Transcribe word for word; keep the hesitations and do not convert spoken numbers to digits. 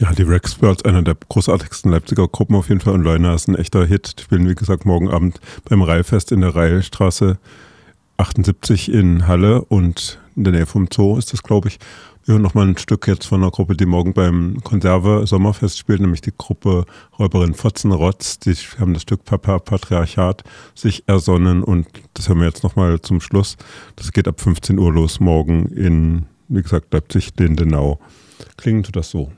Ja, die Rexperts, einer der großartigsten Leipziger Gruppen auf jeden Fall. Und Leuna ist ein echter Hit. Die spielen, wie gesagt, morgen Abend beim Reihfest in der Reihstraße achtundsiebzig in Halle und in der Nähe vom Zoo ist das, glaube ich. Wir hören nochmal ein Stück jetzt von einer Gruppe, die morgen beim Konserve Sommerfest spielt, nämlich die Gruppe Räuberin Fotzenrotz. Die haben das Stück Papa Patriarchat sich ersonnen und das hören wir jetzt nochmal zum Schluss. Das geht ab fünfzehn Uhr los morgen in, wie gesagt, Leipzig-Lindenau. Klingt das so?